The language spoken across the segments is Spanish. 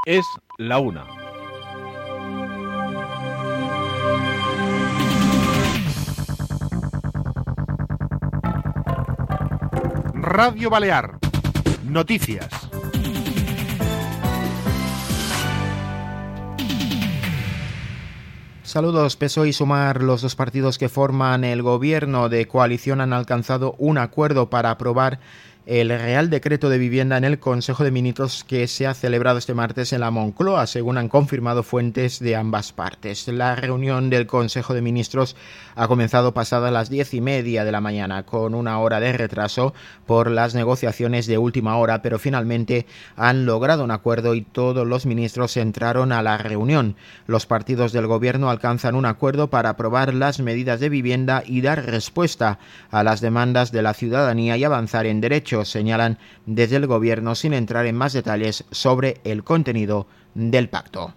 Es la 1. Radio Balear. Noticias. Saludos. PSOE y Sumar, los dos partidos que forman el gobierno de coalición, han alcanzado un acuerdo para aprobar el Real Decreto de Vivienda en el Consejo de Ministros que se ha celebrado este martes en la Moncloa, según han confirmado fuentes de ambas partes. La reunión del Consejo de Ministros ha comenzado pasadas las 10:30 de la mañana, con una hora de retraso por las negociaciones de última hora, pero finalmente han logrado un acuerdo y todos los ministros entraron a la reunión. Los partidos del gobierno alcanzan un acuerdo para aprobar las medidas de vivienda y dar respuesta a las demandas de la ciudadanía y avanzar en derechos, señalan desde el gobierno, sin entrar en más detalles sobre el contenido del pacto.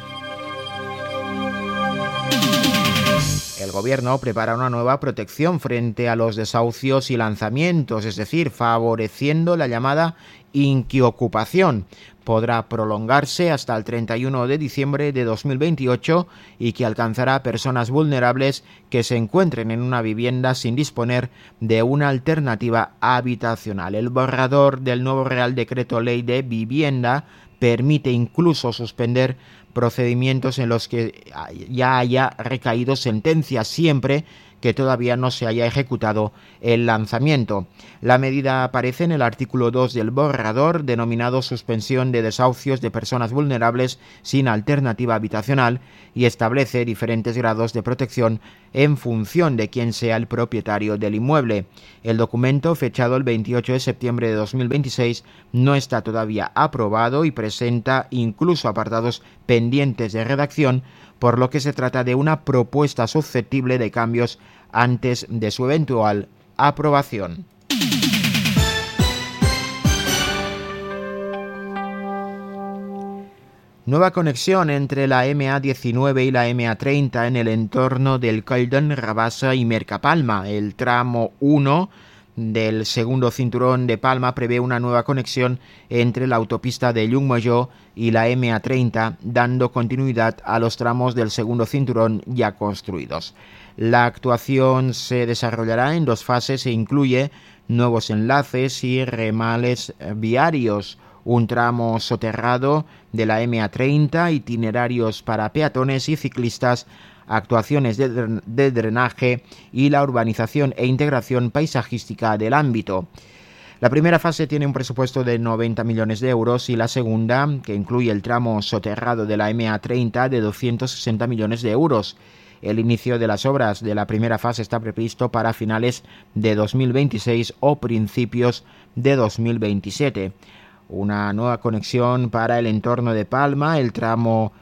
El gobierno prepara una nueva protección frente a los desahucios y lanzamientos, es decir, favoreciendo la llamada inquiocupación. Podrá prolongarse hasta el 31 de diciembre de 2028 y que alcanzará a personas vulnerables que se encuentren en una vivienda sin disponer de una alternativa habitacional. El borrador del nuevo Real Decreto Ley de Vivienda permite incluso suspender procedimientos en los que ya haya recaído sentencia, siempre que todavía no se haya ejecutado el lanzamiento. La medida aparece en el artículo 2 del borrador, denominado suspensión de desahucios de personas vulnerables sin alternativa habitacional, y establece diferentes grados de protección en función de quién sea el propietario del inmueble. El documento, fechado el 28 de septiembre de 2026, no está todavía aprobado y presenta incluso apartados pendientes de redacción, por lo que se trata de una propuesta susceptible de cambios antes de su eventual aprobación. Nueva conexión entre la MA19 y la MA30 en el entorno del Caldón, Rabassa y Mercapalma. El tramo 1 del segundo cinturón de Palma prevé una nueva conexión entre la autopista de Llucmajor y la MA30, dando continuidad a los tramos del segundo cinturón ya construidos. La actuación se desarrollará en dos fases e incluye nuevos enlaces y ramales viarios, un tramo soterrado de la MA30, itinerarios para peatones y ciclistas, actuaciones de drenaje y la urbanización e integración paisajística del ámbito. La primera fase tiene un presupuesto de 90 millones de euros y la segunda, que incluye el tramo soterrado de la MA30, de 260 millones de euros. El inicio de las obras de la primera fase está previsto para finales de 2026 o principios de 2027. Una nueva conexión para el entorno de Palma, el tramo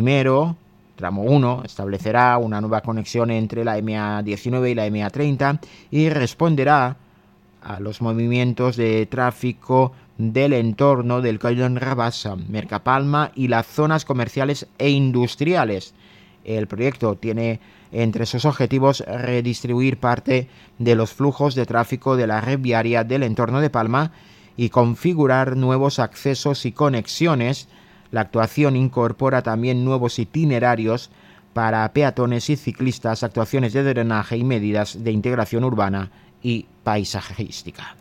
1, establecerá una nueva conexión entre la MA19 y la MA30 y responderá a los movimientos de tráfico del entorno del Caldón, Rabassa, Mercapalma y las zonas comerciales e industriales. El proyecto tiene entre sus objetivos redistribuir parte de los flujos de tráfico de la red viaria del entorno de Palma y configurar nuevos accesos y conexiones. La actuación incorpora también nuevos itinerarios para peatones y ciclistas, actuaciones de drenaje y medidas de integración urbana y paisajística.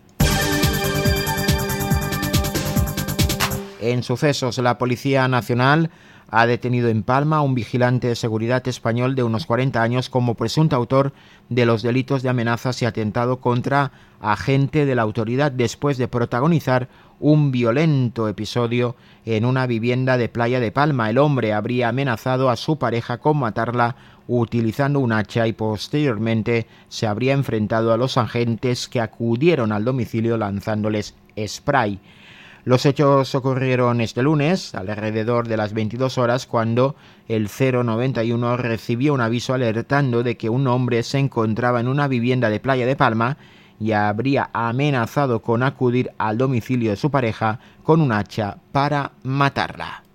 En sucesos, la Policía Nacional ha detenido en Palma a un vigilante de seguridad español de unos 40 años como presunto autor de los delitos de amenazas y atentado contra agente de la autoridad, después de protagonizar un violento episodio en una vivienda de Playa de Palma. El hombre habría amenazado a su pareja con matarla utilizando un hacha y posteriormente se habría enfrentado a los agentes, que acudieron al domicilio lanzándoles spray. Los hechos ocurrieron este lunes, alrededor de las 22 horas, cuando el 091 recibió un aviso alertando de que un hombre se encontraba en una vivienda de Playa de Palma y habría amenazado con acudir al domicilio de su pareja con un hacha para matarla.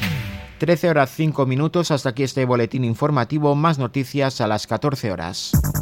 13:05. Hasta aquí este boletín informativo. Más noticias a las 14 horas.